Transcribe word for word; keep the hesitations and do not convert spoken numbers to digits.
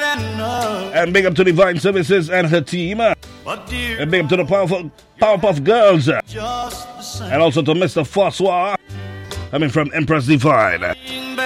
And big up to Divine Services and her team. And big up to the powerful Powerpuff Girls. And also to Mister François, coming from Empress Divine.